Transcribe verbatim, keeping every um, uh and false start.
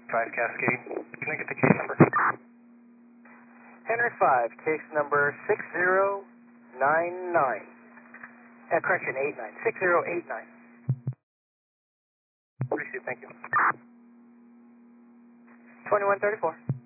five Cascade. Can I get the case number? Henry five, case number six zero nine nine. Uh, correction, eight nine. six zero eight nine. Received, thank you. twenty-one thirty-four.